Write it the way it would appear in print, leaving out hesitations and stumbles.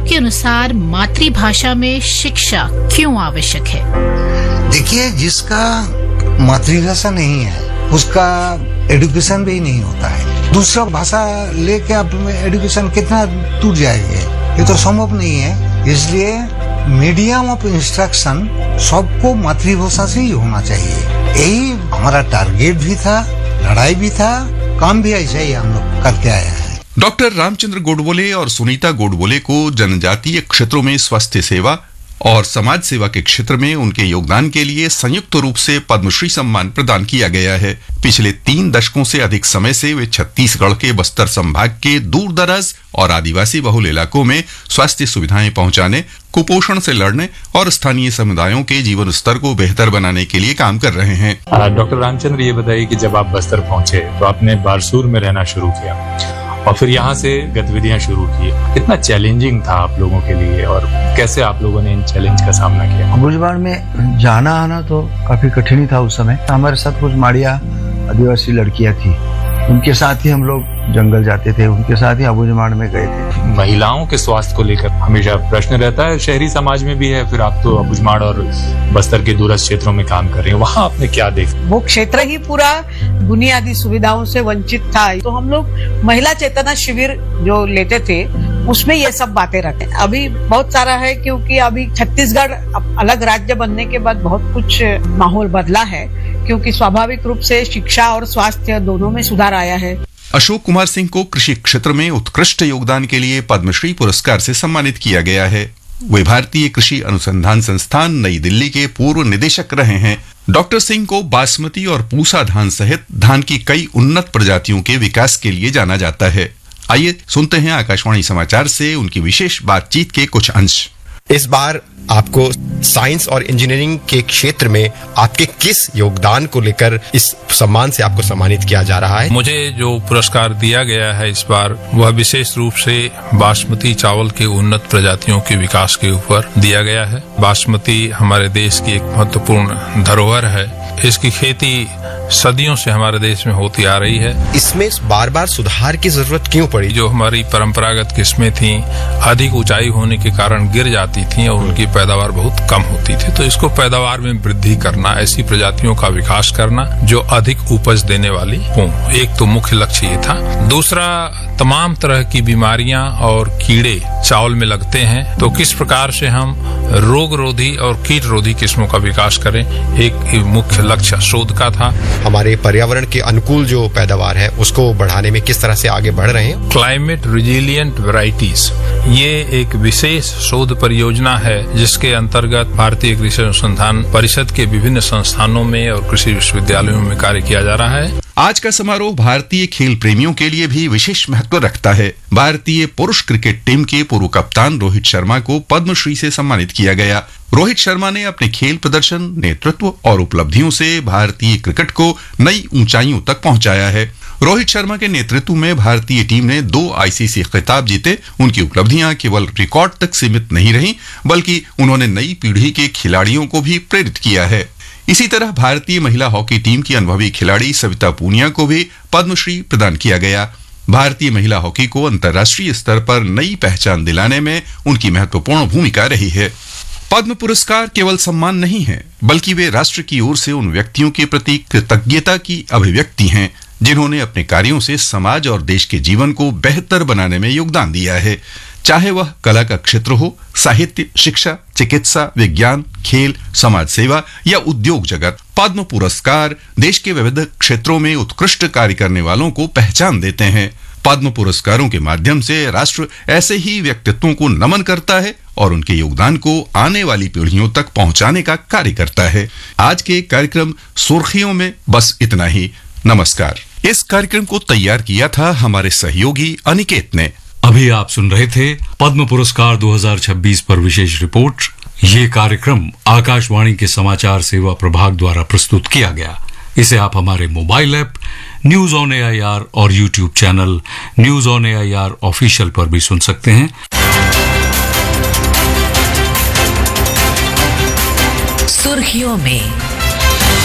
आपके अनुसार मातृभाषा में शिक्षा क्यों आवश्यक है? देखिए, जिसका मातृभाषा नहीं है उसका एजुकेशन भी नहीं होता है। दूसरा भाषा लेके आप एजुकेशन कितना दूर जाएंगे, ये तो संभव नहीं है। इसलिए मीडियम ऑफ इंस्ट्रक्शन सबको मातृभाषा से ही होना चाहिए। यही हमारा टारगेट भी था, लड़ाई भी था, काम भी ऐसा ही हम लोग करके आए हैं। डॉक्टर रामचंद्र गोडबोले और सुनीता गोडबोले को जनजातीय क्षेत्रों में स्वास्थ्य सेवा और समाज सेवा के क्षेत्र में उनके योगदान के लिए संयुक्त रूप से पद्मश्री सम्मान प्रदान किया गया है। पिछले 3 दशकों से अधिक समय से वे छत्तीसगढ़ के बस्तर संभाग के दूर दराज और आदिवासी बहुल इलाकों में स्वास्थ्य सुविधाएं पहुंचाने, कुपोषण से लड़ने और स्थानीय समुदायों के जीवन स्तर को बेहतर बनाने के लिए काम कर रहे हैं। डॉक्टर रामचंद्र, ये बताइए कि जब आप बस्तर पहुंचे तो आपने बारसूर में रहना शुरू किया और फिर यहाँ से गतिविधियां शुरू की। कितना चैलेंजिंग था आप लोगों के लिए और कैसे आप लोगों ने इन चैलेंज का सामना किया? अबुझमाड़ में जाना आना तो काफी कठिन ही था उस समय। हमारे साथ कुछ माड़िया आदिवासी लड़कियां थी, उनके साथ ही हम लोग जंगल जाते थे, उनके साथ ही अबुझमाड़ में गए थे। महिलाओं के स्वास्थ्य को लेकर हमेशा प्रश्न रहता है, शहरी समाज में भी है, फिर आप तो अबुझमाड़ और बस्तर के दूरस्थ क्षेत्रों में काम कर रहे हैं, वहाँ आपने क्या देखा? वो क्षेत्र ही पूरा बुनियादी सुविधाओं से वंचित था, तो हम लोग महिला चेतना शिविर जो लेते थे उसमें ये सब बातें रखते। अभी बहुत सारा है, क्योंकि अभी छत्तीसगढ़ अलग राज्य बनने के बाद बहुत कुछ माहौल बदला है, क्योंकि स्वाभाविक रूप से शिक्षा और स्वास्थ्य दोनों में सुधार आया है। अशोक कुमार सिंह को कृषि क्षेत्र में उत्कृष्ट योगदान के लिए पद्मश्री पुरस्कार से सम्मानित किया गया है। वे भारतीय कृषि अनुसंधान संस्थान नई दिल्ली के पूर्व निदेशक रहे हैं। डॉक्टर सिंह को बासमती और पूसा धान सहित धान की कई उन्नत प्रजातियों के विकास के लिए जाना जाता है। आइए सुनते हैं आकाशवाणी समाचार से उनकी विशेष बातचीत के कुछ अंश। इस बार आपको साइंस और इंजीनियरिंग के क्षेत्र में आपके किस योगदान को लेकर इस सम्मान से आपको सम्मानित किया जा रहा है? मुझे जो पुरस्कार दिया गया है इस बार, वह विशेष रूप से बासमती चावल के उन्नत प्रजातियों के विकास के ऊपर दिया गया है। बासमती हमारे देश की एक महत्वपूर्ण धरोहर है। इसकी खेती सदियों से हमारे देश में होती आ रही है। इसमें बार बार सुधार की जरूरत क्यों पड़ी? जो हमारी परंपरागत किस्में थी, अधिक ऊंचाई होने के कारण गिर जाती थी और उनकी पैदावार बहुत कम होती थी, तो इसको पैदावार में वृद्धि करना, ऐसी प्रजातियों का विकास करना जो अधिक उपज देने वाली हों, एक तो मुख्य लक्ष्य ये था। दूसरा, तमाम तरह की बीमारियां और कीड़े चावल में लगते हैं, तो किस प्रकार से हम रोग रोधी और कीट रोधी किस्मों का विकास करें, एक मुख्य लक्ष्य शोध का था। हमारे पर्यावरण के अनुकूल जो पैदावार है उसको बढ़ाने में किस तरह से आगे बढ़ रहे हैं? क्लाइमेट रिजिलियंट वैरायटीज, ये एक विशेष शोध परियोजना है जिसके अंतर्गत भारतीय कृषि अनुसंधान परिषद के विभिन्न संस्थानों में और कृषि विश्वविद्यालयों में कार्य किया जा रहा है। आज का समारोह भारतीय खेल प्रेमियों के लिए भी विशेष महत्व रखता है। भारतीय पुरुष क्रिकेट टीम के पूर्व कप्तान रोहित शर्मा को पद्मश्री से सम्मानित किया गया। रोहित शर्मा ने अपने खेल प्रदर्शन, नेतृत्व और उपलब्धियों से भारतीय क्रिकेट को नई ऊंचाइयों तक पहुंचाया है। रोहित शर्मा के नेतृत्व में भारतीय टीम ने 2 आईसीसी खिताब जीते। उनकी उपलब्धियां केवल रिकॉर्ड तक सीमित नहीं रहीं, बल्कि उन्होंने नई पीढ़ी के खिलाड़ियों को भी प्रेरित किया है। इसी तरह भारतीय महिला हॉकी टीम की अनुभवी खिलाड़ी सविता पूनिया को भी पद्मश्री प्रदान किया गया। भारतीय महिला हॉकी को अंतर्राष्ट्रीय स्तर पर नई पहचान दिलाने में उनकी महत्वपूर्ण भूमिका रही है। पद्म पुरस्कार केवल सम्मान नहीं है, बल्कि वे राष्ट्र की ओर से उन व्यक्तियों के प्रति कृतज्ञता की अभिव्यक्ति हैं जिन्होंने अपने कार्यों से समाज और देश के जीवन को बेहतर बनाने में योगदान दिया है। चाहे वह कला का क्षेत्र हो, साहित्य, शिक्षा, चिकित्सा, विज्ञान, खेल, समाज सेवा या उद्योग जगत, पद्म पुरस्कार देश के विविध क्षेत्रों में उत्कृष्ट कार्य करने वालों को पहचान देते हैं। पद्म पुरस्कारों के माध्यम से राष्ट्र ऐसे ही व्यक्तित्वों को नमन करता है और उनके योगदान को आने वाली पीढ़ियों तक पहुंचाने का कार्य करता है। आज के कार्यक्रम सुर्खियों में बस इतना ही। नमस्कार। इस कार्यक्रम को तैयार किया था हमारे सहयोगी अनिकेत ने। अभी आप सुन रहे थे पद्म पुरस्कार 2026 पर विशेष रिपोर्ट। ये कार्यक्रम आकाशवाणी के समाचार सेवा प्रभाग द्वारा प्रस्तुत किया गया। इसे आप हमारे mobile app news on AIR और YouTube channel news on AIR official पर भी सुन सकते हैं। सुर्खियों में